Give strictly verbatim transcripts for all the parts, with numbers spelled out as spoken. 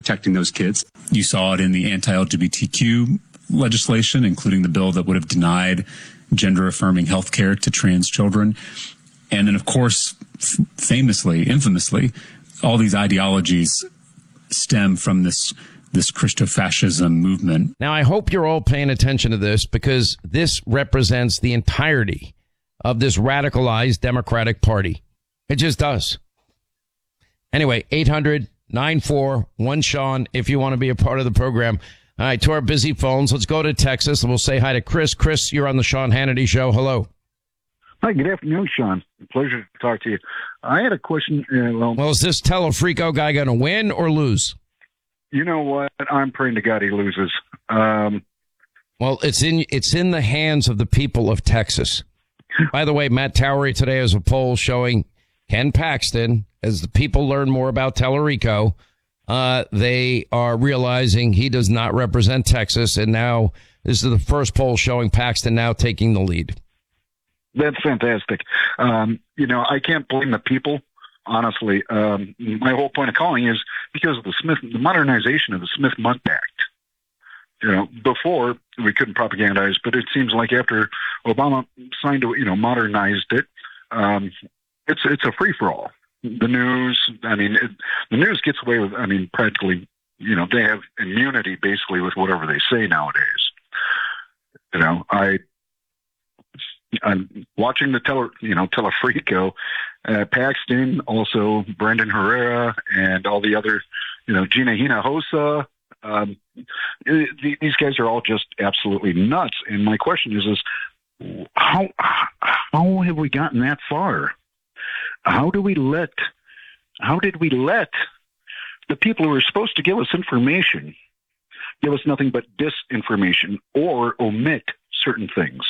protecting those kids. You saw it in the anti-L G B T Q legislation, including the bill that would have denied gender-affirming health care to trans children. And then, of course, f- famously, infamously, all these ideologies stem from this this Christofascism movement. Now, I hope you're all paying attention to this, because this represents the entirety of this radicalized Democratic Party. It just does. Anyway, eight hundred nine four one Sean, if you want to be a part of the program. All right, to our busy phones, let's go to Texas, and we'll say hi to Chris. Chris, you're on the Sean Hannity Show. Hello. Hi, good afternoon, Sean. Pleasure to talk to you. I had a question. Uh, well, well, is this Telefrico guy going to win or lose? You know what? I'm praying to God he loses. Um, well, it's in it's in the hands of the people of Texas. By the way, Matt Towery today has a poll showing Ken Paxton, as the people learn more about Telefrico, uh, they are realizing he does not represent Texas. And now this is the first poll showing Paxton now taking the lead. That's fantastic. Um, you know, I can't blame the people, honestly. Um, my whole point of calling is because of the Smith, the modernization of the Smith-Mundt Act. You know, before we couldn't propagandize, but it seems like after Obama signed, you know, modernized it, um, it's it's a free for all. The news, I mean, it, the news gets away with, I mean, practically, you know, they have immunity basically with whatever they say nowadays. You know, I, I'm watching the tele, you know, Telefrico, uh, Paxton, also Brendan Herrera, and all the other, you know, Gina Hinojosa. Um, it, these guys are all just absolutely nuts. And my question is, is how how have we gotten that far? How do we let, how did we let the people who are supposed to give us information give us nothing but disinformation or omit certain things?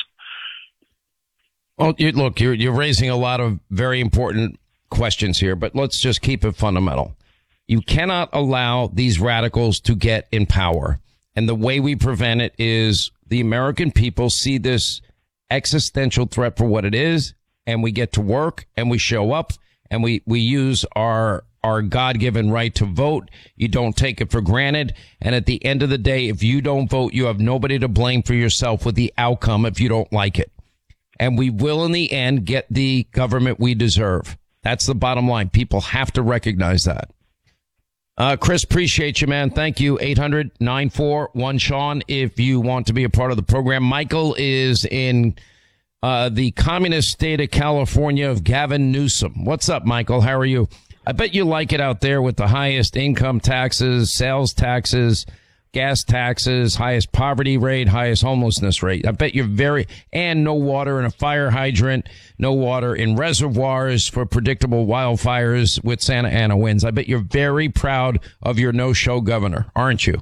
Well, you, look, you're, you're raising a lot of very important questions here, but let's just keep it fundamental. You cannot allow these radicals to get in power. And the way we prevent it is the American people see this existential threat for what it is, and we get to work and we show up and we, we use our, our God-given right to vote. You don't take it for granted. And at the end of the day, if you don't vote, you have nobody to blame for yourself with the outcome if you don't like it. And we will, in the end, get the government we deserve. That's the bottom line. People have to recognize that. Uh, Chris, appreciate you, man. Thank you. eight hundred nine four one Sean, if you want to be a part of the program. Michael is in uh, the communist state of California of Gavin Newsom. What's up, Michael? How are you? I bet you like it out there with the highest income taxes, sales taxes, gas taxes, highest poverty rate, highest homelessness rate. I bet you're very, and no water in a fire hydrant, no water in reservoirs for predictable wildfires with Santa Ana winds. I bet you're very proud of your no-show governor, aren't you?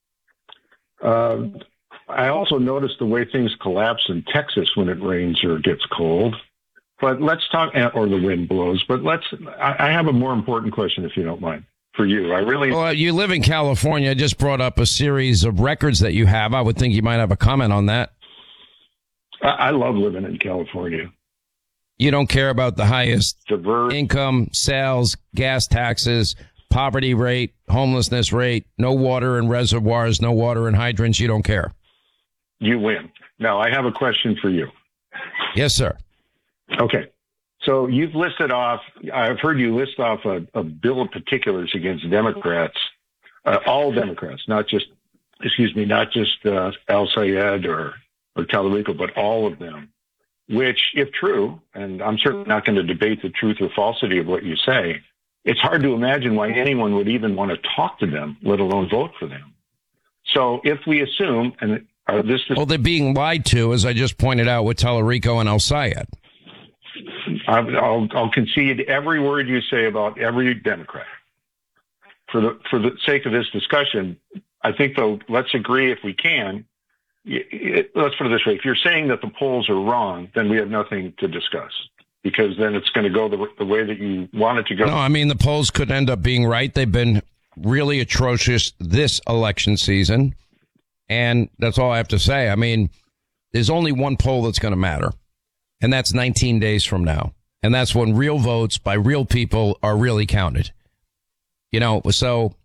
Uh, I also noticed the way things collapse in Texas when it rains or gets cold. But let's talk, or the wind blows. But let's, I, I have a more important question, if you don't mind. For you, I really. Well, you live in California. I just brought up a series of records that you have. I would think you might have a comment on that. I, I love living in California. You don't care about the highest diverse income, sales, gas taxes, poverty rate, homelessness rate, no water in reservoirs, no water in hydrants. You don't care. You win. Now, I have a question for you. Yes, sir. Okay. So you've listed off, I've heard you list off a, a bill of particulars against Democrats, uh, all Democrats, not just, excuse me, not just uh, Al Sayed or, or Telefrico, but all of them, which, if true, and I'm certainly not going to debate the truth or falsity of what you say, it's hard to imagine why anyone would even want to talk to them, let alone vote for them. So if we assume, and are this... Well, they're being lied to, as I just pointed out with Telefrico and Al Sayed. I'll, I'll concede every word you say about every Democrat. For the for the sake of this discussion, I think, though, let's agree if we can. It, let's put it this way. If you're saying that the polls are wrong, then we have nothing to discuss, because then it's going to go the, the way that you want it to go. No, I mean, the polls could end up being right. They've been really atrocious this election season. And that's all I have to say. I mean, there's only one poll that's going to matter. And that's nineteen days from now. And that's when real votes by real people are really counted. You know, so